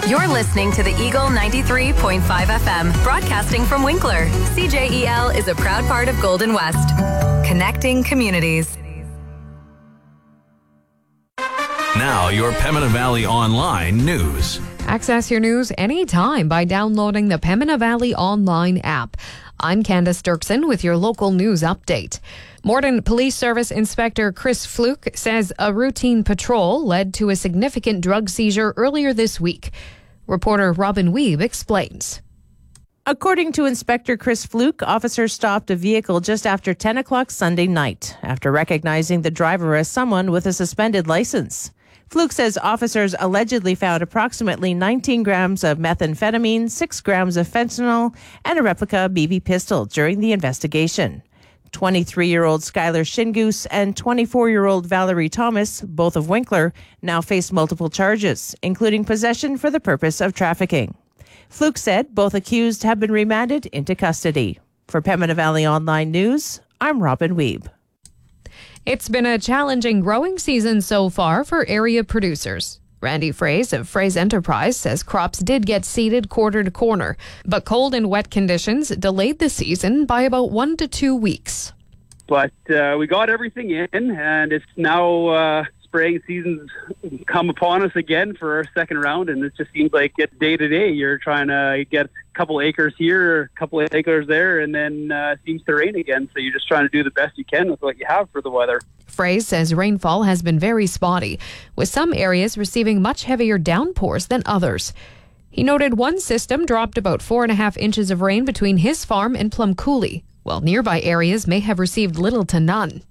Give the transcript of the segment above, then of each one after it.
You're listening to the Eagle 93.5 FM, broadcasting from Winkler. CJEL is a proud part of Golden West, connecting communities. Now, your Pembina Valley Online news. Access your news anytime by downloading the Pembina Valley Online app. I'm Candace Dirksen with your local news update. Morden Police Service Inspector Chris Fluke says a routine patrol led to a significant drug seizure earlier this week. Reporter Robin Weeb explains. According to Inspector Chris Fluke, officers stopped a vehicle just after 10 o'clock Sunday night after recognizing the driver as someone with a suspended license. Fluke says officers allegedly found approximately 19 grams of methamphetamine, 6 grams of fentanyl, and a replica BB pistol during the investigation. 23-year-old Skylar Shingoose and 24-year-old Valerie Thomas, both of Winkler, now face multiple charges, including possession for the purpose of trafficking. Fluke said both accused have been remanded into custody. For Pembina Valley Online News, I'm Robin Weeb. It's been a challenging growing season so far for area producers. Randy Fraze of Fraze Enterprise says crops did get seeded quarter to corner, but cold and wet conditions delayed the season by about 1 to 2 weeks. But we got everything in, and it's now spraying season's come upon us again for our second round, and it just seems like it's day to day. You're trying to get a couple acres here, a couple of acres there, and then it seems to rain again. So you're just trying to do the best you can with what you have for the weather. Fraze says rainfall has been very spotty, with some areas receiving much heavier downpours than others. He noted one system dropped about 4.5 inches of rain between his farm and Plum Coulee, while nearby areas may have received little to none.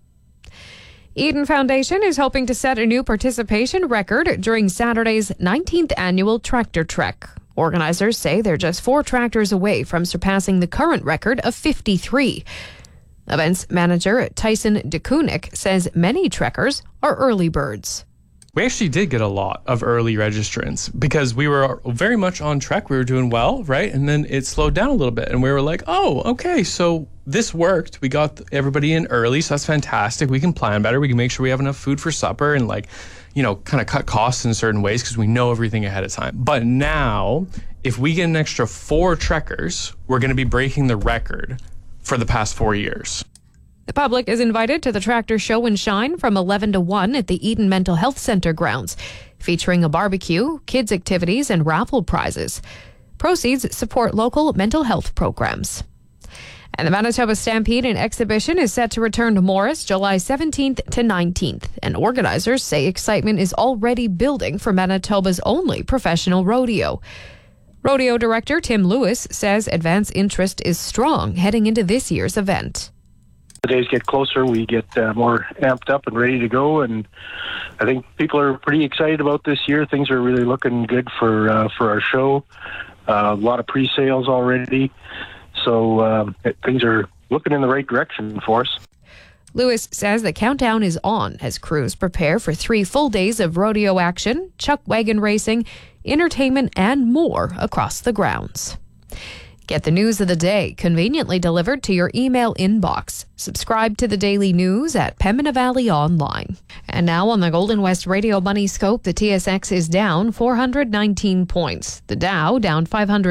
Eden Foundation is hoping to set a new participation record during Saturday's 19th annual Tractor Trek. Organizers say they're just 4 tractors away from surpassing the current record of 53. Events manager Tyson DeKunik says many trekkers are early birds. We actually did get a lot of early registrants because we were very much on track. We were doing well, right? And then it slowed down a little bit and we were like, oh, okay, so this worked. We got everybody in early, so that's fantastic. We can plan better. We can make sure we have enough food for supper and kind of cut costs in certain ways because we know everything ahead of time. But now, if we get an extra 4 trekkers, we're going to be breaking the record for the past 4 years. The public is invited to the Tractor Show and Shine from 11 to 1 at the Eden Mental Health Center grounds, featuring a barbecue, kids' activities, and raffle prizes. Proceeds support local mental health programs. And the Manitoba Stampede and Exhibition is set to return to Morris July 17th to 19th, and organizers say excitement is already building for Manitoba's only professional rodeo. Rodeo director Tim Lewis says advance interest is strong heading into this year's event. The days get closer, we get more amped up and ready to go, and I think people are pretty excited about this year. Things are really looking good for our show. A lot of pre-sales already, so things are looking in the right direction for us. Lewis says the countdown is on as crews prepare for 3 full days of rodeo action, chuck wagon racing, entertainment, and more across the grounds. Get the news of the day conveniently delivered to your email inbox. Subscribe to the daily news at Pembina Valley Online. And now on the Golden West Radio Money Scope, the TSX is down 419 points. The Dow down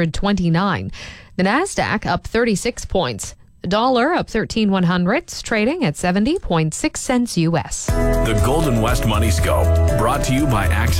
529. The Nasdaq up 36 points. The dollar up 13/100, trading at 70.6 cents U.S. The Golden West Money Scope, brought to you by Access